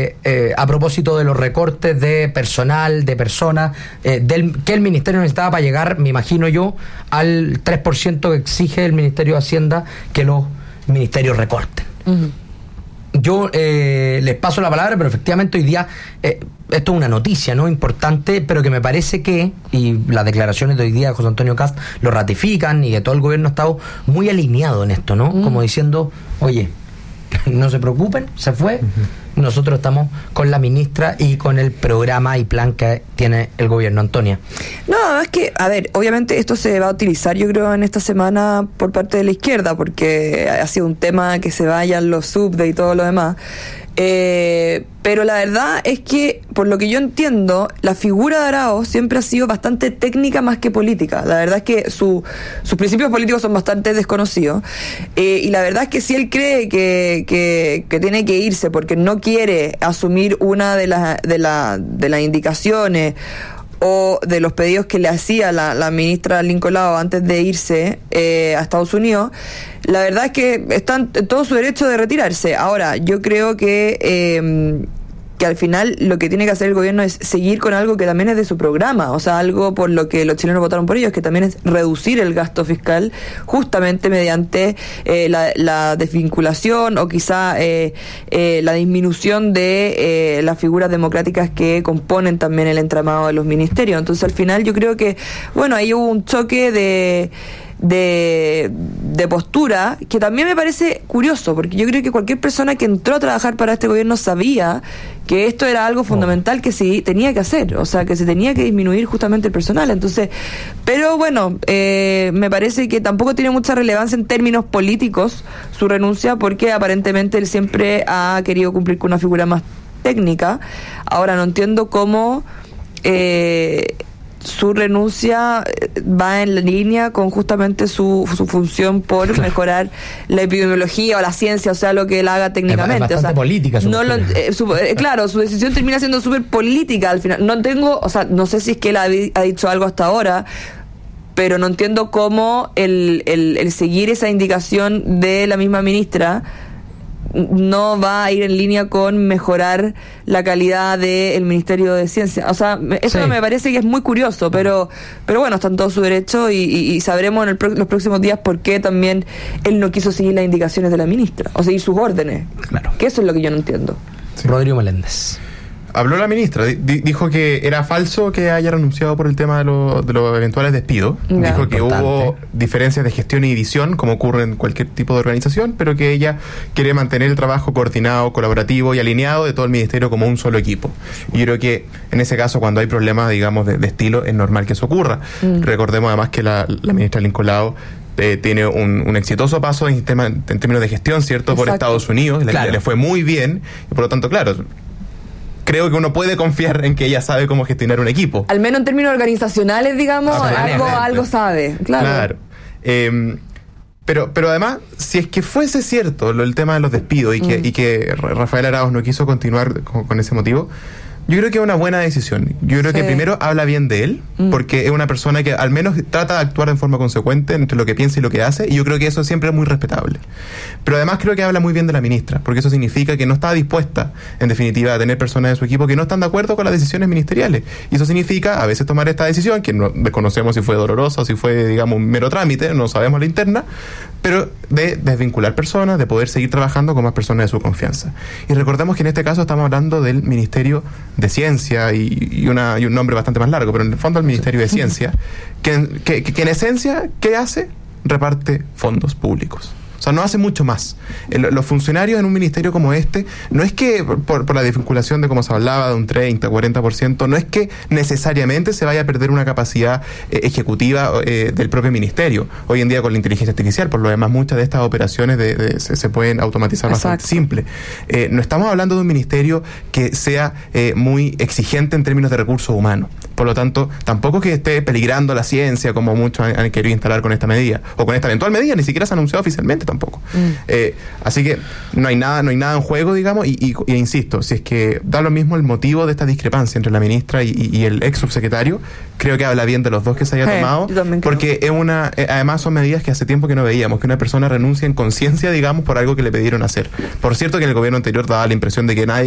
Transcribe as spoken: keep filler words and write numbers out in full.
eh, eh, a propósito de los recortes de personal, de personas, eh, del que el Ministerio necesitaba para llegar, me imagino yo, al tres por ciento que exige el Ministerio de Hacienda que los ministerios recorten. Uh-huh. Yo eh, les paso la palabra, pero efectivamente hoy día eh, esto es una noticia, ¿no?, importante, pero que me parece que, y las declaraciones de hoy día de José Antonio Kast lo ratifican, y que todo el gobierno ha estado muy alineado en esto, ¿no? Mm. Como diciendo, oye, no se preocupen, se fue, uh-huh. nosotros estamos con la ministra y con el programa y plan que tiene el gobierno. Antonia. No, es que, a ver, obviamente esto se va a utilizar, yo creo, en esta semana por parte de la izquierda, porque ha sido un tema que se vayan los subde y todo lo demás. Eh, pero la verdad es que, por lo que yo entiendo, la figura de Arauz siempre ha sido bastante técnica más que política. La verdad es que su, sus principios políticos son bastante desconocidos, eh, y la verdad es que si él cree que, que, que tiene que irse porque no quiere asumir una de las de la, de las indicaciones o de los pedidos que le hacía la, la ministra Lincoln Lao antes de irse eh, a Estados Unidos, la verdad es que están en todo su derecho de retirarse. Ahora, yo creo que eh, que al final lo que tiene que hacer el gobierno es seguir con algo que también es de su programa, o sea, algo por lo que los chilenos votaron por ellos, que también es reducir el gasto fiscal justamente mediante eh, la, la desvinculación o quizá eh, eh, la disminución de eh, las figuras democráticas que componen también el entramado de los ministerios. Entonces, al final yo creo que, bueno, ahí hubo un choque de... De, de postura que también me parece curioso, porque yo creo que cualquier persona que entró a trabajar para este gobierno sabía que esto era algo fundamental que sí tenía que hacer, o sea, que se tenía que disminuir justamente el personal. Entonces, pero bueno, eh, me parece que tampoco tiene mucha relevancia en términos políticos su renuncia, porque aparentemente él siempre ha querido cumplir con una figura más técnica. Ahora no entiendo cómo eh, su renuncia va en línea con justamente su, su función por claro. mejorar la epidemiología o la ciencia, o sea, lo que él haga técnicamente. Es bastante o sea, política su no lo, eh, su, eh, claro, su decisión termina siendo súper política al final. No tengo, o sea, no sé si es que él ha, ha dicho algo hasta ahora, pero no entiendo cómo el, el, el seguir esa indicación de la misma ministra no va a ir en línea con mejorar la calidad del Ministerio de Ciencia. O sea, eso sí. me parece que es muy curioso, pero pero bueno, está en todo su derecho, y, y, y sabremos en el pro, los próximos días por qué también él no quiso seguir las indicaciones de la ministra, o seguir sus órdenes. Claro. Que eso es lo que yo no entiendo. Sí. Rodrigo Meléndez. Habló la ministra, di- dijo que era falso que haya renunciado por el tema de, lo, de los eventuales despidos. No. Dijo que Importante. hubo diferencias de gestión y visión, como ocurre en cualquier tipo de organización, pero que ella quiere mantener el trabajo coordinado, colaborativo y alineado de todo el ministerio como un solo equipo. Y yo creo que en ese caso, cuando hay problemas, digamos, de, de estilo, es normal que eso ocurra. Mm. Recordemos además que la, la ministra Lincoln Lao Eh, tiene un, un exitoso paso en, sistema, en términos de gestión, ¿cierto?, Exacto. por Estados Unidos, le, claro. le fue muy bien, y por lo tanto, claro, creo que uno puede confiar en que ella sabe cómo gestionar un equipo. Al menos en términos organizacionales, digamos, algo, algo sabe. Claro. Claro. Eh, pero, pero además, si es que fuese cierto lo, el tema de los despidos y que, mm. y que Rafael Arauz no quiso continuar con, con ese motivo, yo creo que es una buena decisión. Yo creo sí. que primero habla bien de él, mm. porque es una persona que al menos trata de actuar en forma consecuente entre lo que piensa y lo que hace, y yo creo que eso siempre es muy respetable. Pero además creo que habla muy bien de la ministra, porque eso significa que no está dispuesta, en definitiva, a tener personas de su equipo que no están de acuerdo con las decisiones ministeriales. Y eso significa a veces tomar esta decisión, que no desconocemos si fue dolorosa o si fue, digamos, un mero trámite, no sabemos la interna, pero de desvincular personas, de poder seguir trabajando con más personas de su confianza. Y recordemos que en este caso estamos hablando del Ministerio de Ciencia y, y, una, y un nombre bastante más largo, pero en el fondo el Ministerio de Ciencia, que, que, que en esencia, ¿qué hace? Reparte fondos públicos. O sea, no hace mucho más. El, los funcionarios en un ministerio como este, no es que por, por la desvinculación de, como se hablaba, de un treinta, cuarenta por ciento, no es que necesariamente se vaya a perder una capacidad eh, ejecutiva eh, del propio ministerio. Hoy en día con la inteligencia artificial, por lo demás, muchas de estas operaciones de, de, se, se pueden automatizar Exacto. bastante simple. Eh, no estamos hablando de un ministerio que sea eh, muy exigente en términos de recursos humanos. Por lo tanto, tampoco que esté peligrando la ciencia, como muchos han, han querido instalar con esta medida, o con esta eventual medida, ni siquiera se ha anunciado oficialmente tampoco. Mm. Eh, así que no hay nada, no hay nada en juego, digamos, y, y, y insisto, si es que da lo mismo el motivo de esta discrepancia entre la ministra y, y, y el ex subsecretario, creo que habla bien de los dos que se haya hey, tomado, porque es una, eh, además son medidas que hace tiempo que no veíamos, que una persona renuncia en conciencia, digamos, por algo que le pidieron hacer. Por cierto, que en el gobierno anterior daba la impresión de que nadie